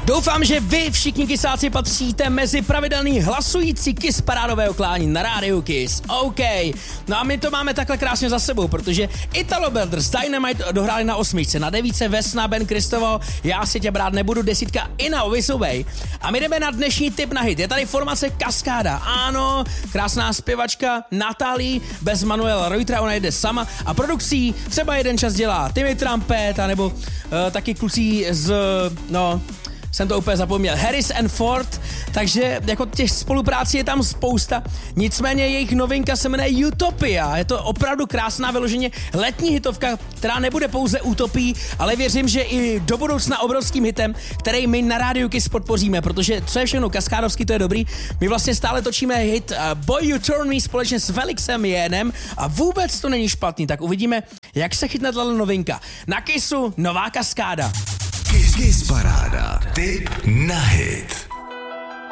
Doufám, že vy všichni kysáci patříte mezi pravidelný hlasující Kiss parádového klání na rádiu Kiss. OK. No a my to máme takhle krásně za sebou, protože Italo Brothers Dynamite dohráli na 8, na 9 Vesna, Ben Kristovo, Já si tě brát nebudu, 10 Ina Ovisovej. A my jdeme na dnešní tip na hit. Je tady formace Kaskáda. Ano, krásná zpěvačka Natalie, bez Manuela Reutera, ona jede sama a produkcí třeba jeden čas dělá Timmy Trumpet, anebo taky kluci jsem to úplně zapomněl, Harris and Ford, takže jako těch spoluprácí je tam spousta, nicméně jejich novinka se jmenuje Utopia, je to opravdu krásná vyloženě letní hitovka, která nebude pouze utopií, ale věřím, že i do budoucna obrovským hitem, který my na rádiu Kiss podpoříme, protože co je všechno kaskádovský, to je dobrý, my vlastně stále točíme hit Boy You Turn Me společně s Felixem Jénem a vůbec to není špatný, tak uvidíme, jak se chytne tato novinka. Na Kissu nová Kaskáda. Kiss paráda. Tip na hit.